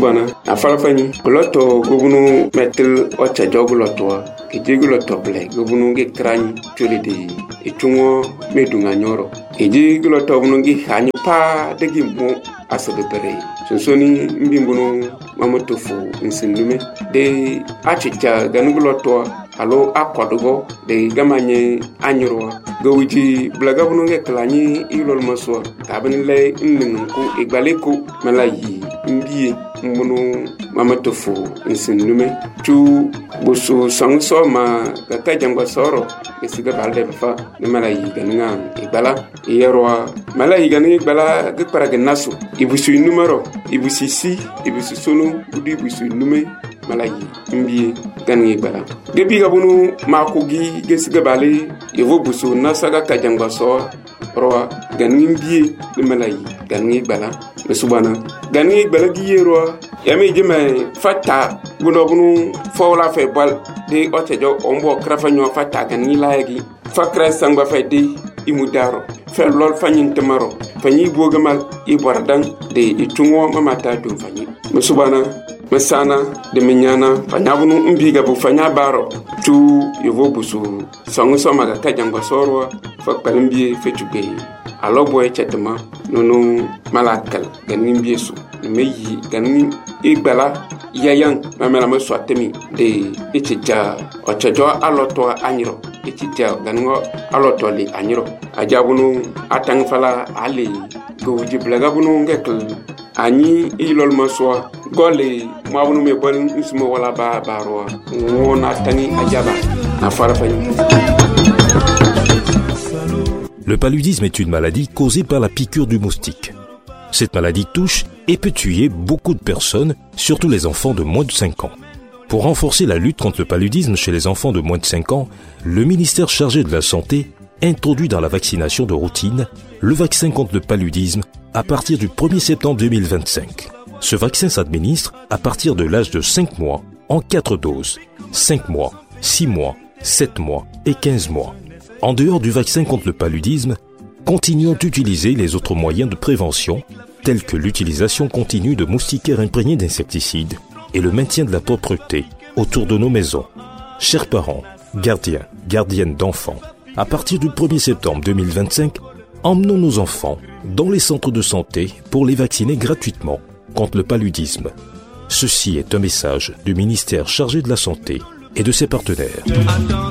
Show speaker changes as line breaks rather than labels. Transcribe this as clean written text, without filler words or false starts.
Mesubana, Afalafani, Goloto, Gubunu, Metal, Ocha Jogolotoa, Ejigulotoble, Gubunu get crani, Tulidi, Etungo, Medunga Nyoro, Ejiguloto, Bunungi, Hanipa, the Gimbo, Asabere, Sonsoni, Mbimbuno, Mamotofu, Nsindume, de Achicha, Ganugulotoa, Alo akwadogo de gamanye anyurwa gawiji blagabunu ge klani ilol maswa kabin le nningu igbaleko malayi mbiye mbunu mamatofu nsinlume tu busu sangso ma kaka jangwa soro esiga balde fa ne malayi ganinga igbala yerwa malayi ganinga igbala ge paraga nasu ibusu numero ibusu si ibusu sunu budi ibusu nume malayi mbiye ganinga igbala gebi gabunu makugi gesiga bale yevo busu nasaga kajangwa so roa ganinga mbiye ne malayi ganinga igbala mesubana ganinga igbala gi yerwa yami jime fata bunu fawla fe bal de otejo ombo krafa nyo fata ganinga laagi fakra sangba fe de imudaro fe lol fanyin temaro fanyi bogamal ibordan de itungo mamata dum fanyi mesubana mesana de menyana fanyabunu mbiga bu fanya baro tu yevo busu sangu somaga kajangwa sorwa fakpalimbi fetuge alobo echetema nono malakal ganin biesu meyi ganin igbala yayan mamela maswatemi de ichija ochajo aloto anyiro ichija ganingo aloto li anyiro ajabunu atangfala ali goji blagabunu ngekl ani ilol maswa gole mabunu me bon ismo wala ba baro wona tani ajaba na farafani.
Le paludisme est une maladie causée par la piqûre du moustique. Cette maladie touche et peut tuer beaucoup de personnes, surtout les enfants de moins de 5 ans. Pour renforcer la lutte contre le paludisme chez les enfants de moins de 5 ans, le ministère chargé de la Santé introduit dans la vaccination de routine le vaccin contre le paludisme à partir du 1er septembre 2025. Ce vaccin s'administre à partir de l'âge de 5 mois en 4 doses, 5 mois, 6 mois, 7 mois et 15 mois. En dehors du vaccin contre le paludisme, continuons d'utiliser les autres moyens de prévention, tels que l'utilisation continue de moustiquaires imprégnés d'insecticides et le maintien de la propreté autour de nos maisons. Chers parents, gardiens, gardiennes d'enfants, à partir du 1er septembre 2025, emmenons nos enfants dans les centres de santé pour les vacciner gratuitement contre le paludisme. Ceci est un message du ministère chargé de la Santé et de ses partenaires.